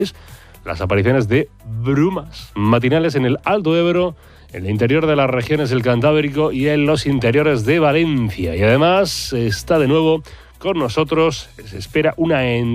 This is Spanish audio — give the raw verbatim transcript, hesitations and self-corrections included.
las apariciones de brumas matinales en el Alto Ebro, en el interior de las regiones del Cantábrico y en los interiores de Valencia. Y además está de nuevo con nosotros, se espera una